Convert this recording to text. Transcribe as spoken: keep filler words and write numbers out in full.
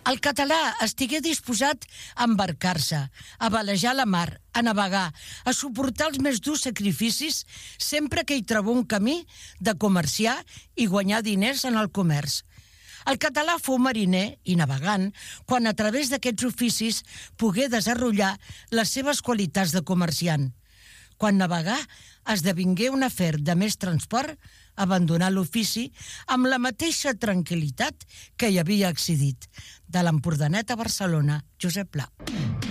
El català estigué disposat a embarcar-se, a velejar la mar, a navegar, a suportar els més durs sacrificis sempre que hi trobà un camí de comerciar i guanyar diners en el comerç. El català fou mariner i navegant quan a través d'aquests oficis pogué desenvolupar les seves qualitats de comerciant. Quan navegar esdevingué un afer de més transport, abandonar l'ofici amb la mateixa tranquil·litat que hi havia accedit. De l'Empordanet a Barcelona, Josep Pla.